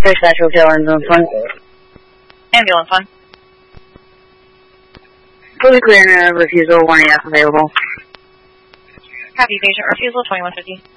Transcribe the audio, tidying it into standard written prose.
Dispatch Hotel Ambulance 1. Ambulance 1. Fully clear and refusal, 1 AF available. Copy, patient refusal, 2150.